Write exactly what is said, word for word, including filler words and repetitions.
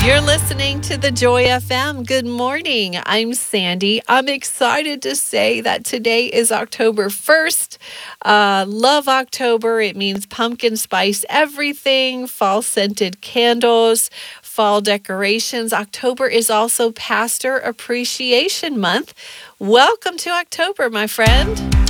You're listening to the Joy F M. Good morning. I'm Sandy. I'm excited to say that today is October first. Uh, love October. It means pumpkin spice everything, fall scented candles, fall decorations. October is also Pastor Appreciation Month. Welcome to October, my friend.